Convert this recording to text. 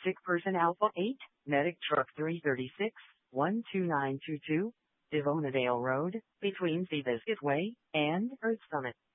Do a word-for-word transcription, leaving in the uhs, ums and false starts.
Sick Person Alpha eight, Medic Truck three thirty-six, one two nine two two, Devonadale Road, between Seabiscuit Way and Earth Summit.